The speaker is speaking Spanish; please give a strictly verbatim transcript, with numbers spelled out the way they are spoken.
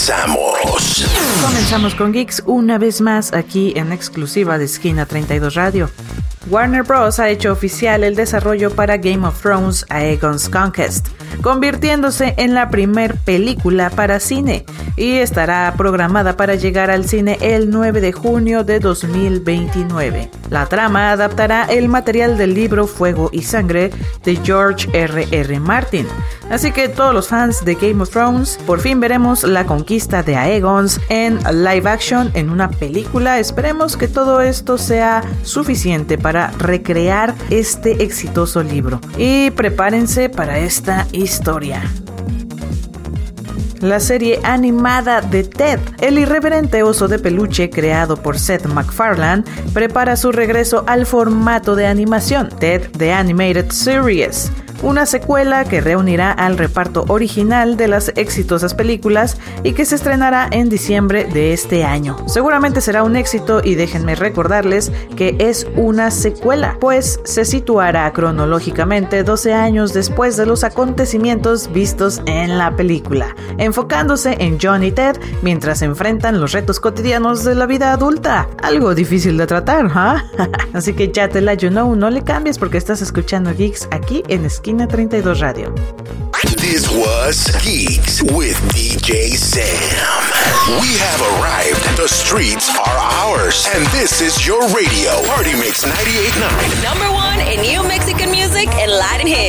Comenzamos. Comenzamos con Geeks una vez más aquí en exclusiva de Esquina treinta y dos Radio. Warner Bros. Ha hecho oficial el desarrollo para Game of Thrones Aegon's Conquest, convirtiéndose en la primer película para cine, y estará programada para llegar al cine el nueve de junio de dos mil veintinueve. La trama adaptará el material del libro Fuego y Sangre de George R R. Martin, así que todos los fans de Game of Thrones por fin veremos la conquista de Aegon en live action en una película. Esperemos que todo esto sea suficiente para para recrear este exitoso libro. Y prepárense para esta historia. La serie animada de Ted, el irreverente oso de peluche creado por Seth MacFarlane, prepara su regreso al formato de animación, Ted The Animated Series, una secuela que reunirá al reparto original de las exitosas películas y que se estrenará en diciembre de este año. Seguramente será un éxito y déjenme recordarles que es una secuela, pues se situará cronológicamente doce años después de los acontecimientos vistos en la película, enfocándose en John y Ted mientras enfrentan los retos cotidianos de la vida adulta. Algo difícil de tratar, ¿ah? ¿eh? Así que ya te la you know, no le cambies porque estás escuchando Geeks aquí en Esquina treinta y dos Radio. This was Geeks with D J Sam. We have arrived. The streets are ours. And this is your radio. Party Mix ninety-eight point nine. Number one in new Mexican music and Latin hits.